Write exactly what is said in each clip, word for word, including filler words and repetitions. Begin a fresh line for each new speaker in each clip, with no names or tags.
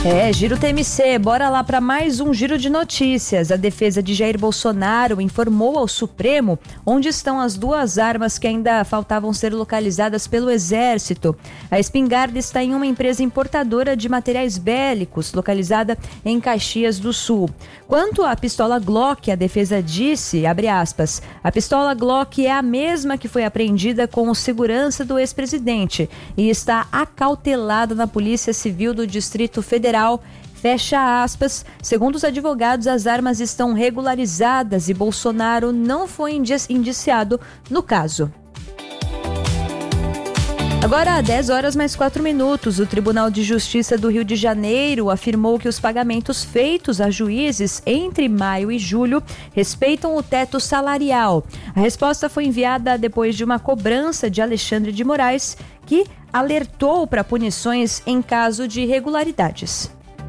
É, Giro T M C, bora lá para mais um giro de notícias. A defesa de Jair Bolsonaro informou ao Supremo onde estão as duas armas que ainda faltavam ser localizadas pelo Exército. A espingarda está em uma empresa importadora de materiais bélicos, localizada em Caxias do Sul. Quanto à pistola Glock, a defesa disse, abre aspas, a pistola Glock é a mesma que foi apreendida com o segurança do ex-presidente e está acautelada na Polícia Civil do Distrito Federal. Fecha aspas. Segundo os advogados, as armas estão regularizadas e Bolsonaro não foi indiciado no caso. Agora, dez horas mais quatro minutos, o Tribunal de Justiça do Rio de Janeiro afirmou que os pagamentos feitos a juízes entre maio e julho respeitam o teto salarial. A resposta foi enviada depois de uma cobrança de Alexandre de Moraes, que alertou para punições em caso de irregularidades.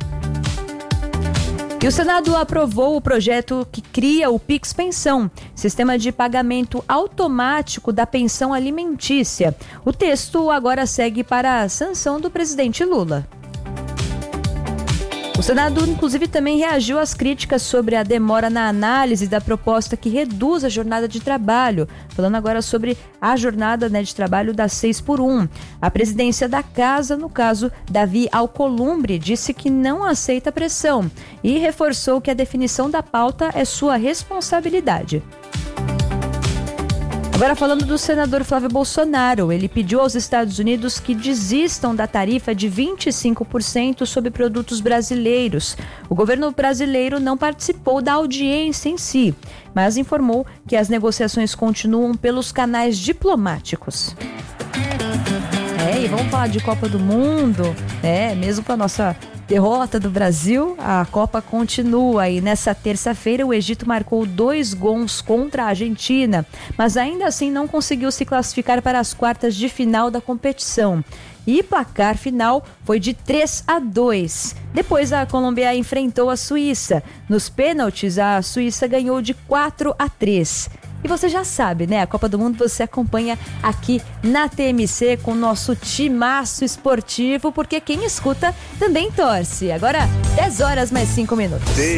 E o Senado aprovou o projeto que cria o Pix Pensão, sistema de pagamento automático da pensão alimentícia. O texto agora segue para a sanção do presidente Lula. O Senado, inclusive, também reagiu às críticas sobre a demora na análise da proposta que reduz a jornada de trabalho. Falando agora sobre a jornada, né, de trabalho das seis por um. A presidência da casa, no caso, Davi Alcolumbre, disse que não aceita pressão e reforçou que a definição da pauta é sua responsabilidade. Agora falando do senador Flávio Bolsonaro, ele pediu aos Estados Unidos que desistam da tarifa de vinte e cinco por cento sobre produtos brasileiros. O governo brasileiro não participou da audiência em si, mas informou que as negociações continuam pelos canais diplomáticos. É, e vamos falar de Copa do Mundo, é, mesmo com a nossa derrota do Brasil, a Copa continua e nessa terça-feira o Egito marcou dois gols contra a Argentina, mas ainda assim não conseguiu se classificar para as quartas de final da competição. E o placar final foi de três a dois. Depois a Colômbia enfrentou a Suíça. Nos pênaltis, a Suíça ganhou de quatro a três. E você já sabe, né? A Copa do Mundo você acompanha aqui na T M C com o nosso timaço esportivo, porque quem escuta também torce. Agora, dez horas mais cinco minutos.